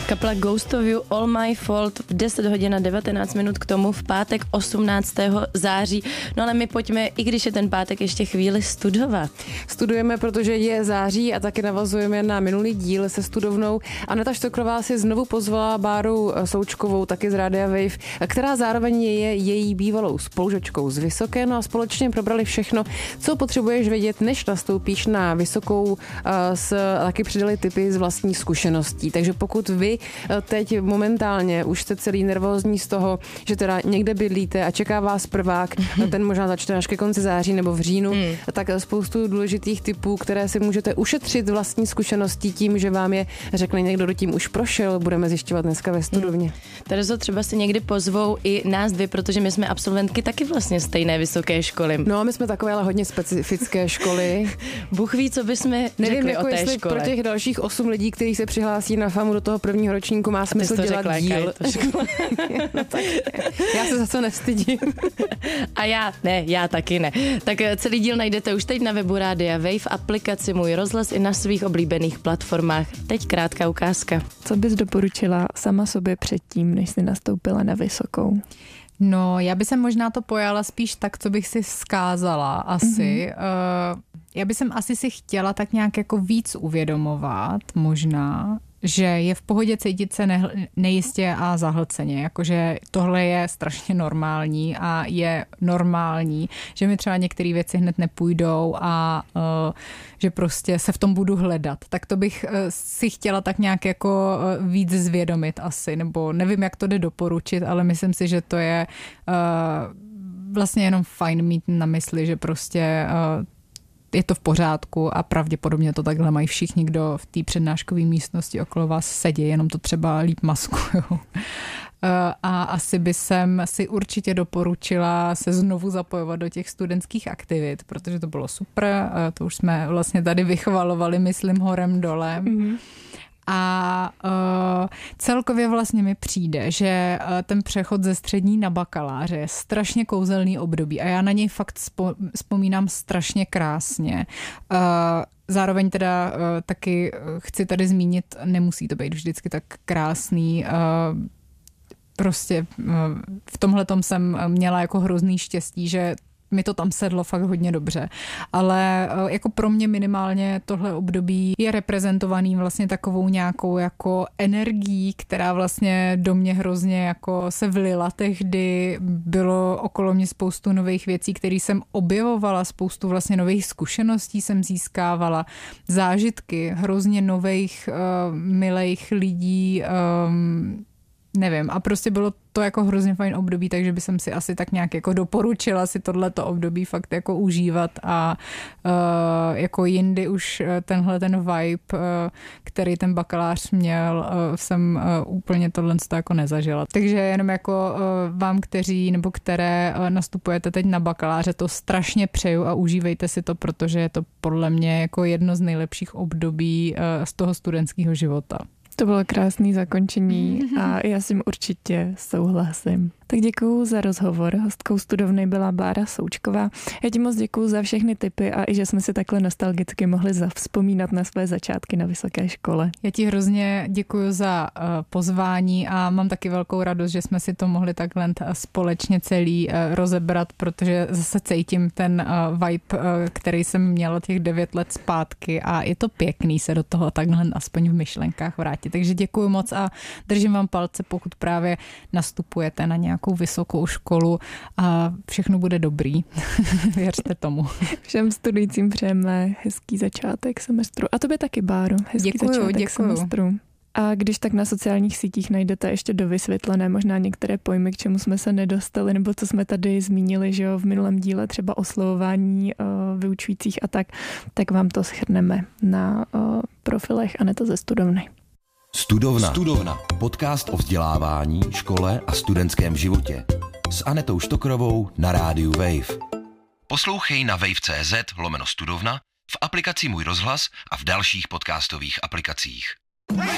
Kapela Ghost of You, All My Fault v 10 hodin a 19 minut k tomu v pátek 18. září. No ale my pojďme, i když je ten pátek, ještě chvíli studovat. Studujeme, protože je září a taky navazujeme na minulý díl se studovnou. Aneta Štokrová si znovu pozvala Báru Součkovou, taky z Rádia Wave, která zároveň je její bývalou spolužačkou z Vysoké, no a společně probrali všechno, co potřebuješ vědět, než nastoupíš na Vysokou, taky přidali tipy z vlastní zkušeností. Takže pokud vy teď momentálně už jste celý nervózní z toho, že teda někde bydlíte a čeká vás prvák, ten možná začne až ke konci září nebo v říjnu, tak spoustu důležitých tipů, které si můžete ušetřit vlastní zkušeností tím, že vám je řekne někdo, kdo tím už prošel, budeme zjišťovat dneska ve studovně. Terezo, třeba si někdy pozvou i nás dvě, protože my jsme absolventky taky vlastně stejné vysoké školy. No a my jsme takové ale hodně specifické školy. Bůh ví, co bychom řekli o té jestli škole. Pro těch dalších 8 lidí, kteří se přihlásí na FAMu do toho prvního ročníku, má smysl dělat díl. No, tak, já se za to nestydím. A já taky ne. Tak celý díl najdete už teď na webu Rádia Wave, aplikaci Můj rozhlas i na svých oblíbených platformách. Teď krátká ukázka. Co bys doporučila sama sobě předtím, než jsi nastoupila na Vysokou? No, já bych možná to pojala spíš tak, co bych si vzkázala asi. Já bych asi si chtěla tak nějak jako víc uvědomovat možná, že je v pohodě cítit se nejistě a zahlceně, jakože tohle je strašně normální a je normální, že mi třeba některé věci hned nepůjdou a že prostě se v tom budu hledat. Tak to bych si chtěla tak nějak jako víc zvědomit asi, nebo nevím, jak to jde doporučit, ale myslím si, že to je vlastně jenom fajn mít na mysli, že prostě je to v pořádku a pravděpodobně to takhle mají všichni, kdo v té přednáškové místnosti okolo vás sedí, jenom to třeba líp maskujou. A asi by jsem si určitě doporučila se znovu zapojovat do těch studentských aktivit, protože to bylo super, to už jsme vlastně tady vychvalovali, myslím, horem dolem. Mm-hmm. A celkově vlastně mi přijde, že ten přechod ze střední na bakaláře je strašně kouzelný období a já na něj fakt vzpomínám strašně krásně. Zároveň teda taky chci tady zmínit, nemusí to být vždycky tak krásný. Prostě v tomhletom jsem měla jako hrozný štěstí, že mi to tam sedlo fakt hodně dobře. Ale jako pro mě minimálně tohle období je reprezentovaný vlastně takovou nějakou jako energií, která vlastně do mě hrozně jako se vlila tehdy. Bylo okolo mě spoustu nových věcí, které jsem objevovala, spoustu vlastně nových zkušeností jsem získávala, zážitky hrozně nových milých lidí, nevím, a prostě bylo to jako hrozně fajn období, takže by jsem si asi tak nějak jako doporučila si tohleto období fakt jako užívat a jako jindy už tenhle ten vibe, který ten bakalář měl, jsem úplně tohle jako nezažila. Takže jenom jako vám, kteří nebo které nastupujete teď na bakaláře, to strašně přeju a užívejte si to, protože je to podle mě jako jedno z nejlepších období z toho studentského života. To bylo krásné zakončení a já s tím určitě souhlasím. Tak děkuju za rozhovor. Hostkou studovny byla Bára Součková. Já ti moc děkuju za všechny tipy a i že jsme si takhle nostalgicky mohli zavzpomínat na své začátky na vysoké škole. Já ti hrozně děkuju za pozvání a mám taky velkou radost, že jsme si to mohli takhle společně celý rozebrat, protože zase cítím ten vibe, který jsem měla těch 9 let zpátky a je to pěkný se do toho takhle aspoň v myšlenkách vrátit. Takže děkuju moc a držím vám palce, pokud právě nastupujete na nějakou vysokou školu a všechno bude dobrý. Věřte tomu. Všem studujícím přejeme hezký začátek semestru. A tobě taky, Báro. Hezký začátek semestru. A když tak na sociálních sítích najdete ještě dovysvětlené možná některé pojmy, k čemu jsme se nedostali, nebo co jsme tady zmínili, že jo, v minulém díle třeba oslovování vyučujících a tak vám to shrneme na profilech Aneta ze studovny. Studovna. Podcast o vzdělávání, škole a studentském životě. S Anetou Štokrovou na rádiu Wave. Poslouchej na wave.cz/studovna, v aplikaci Můj rozhlas a v dalších podcastových aplikacích.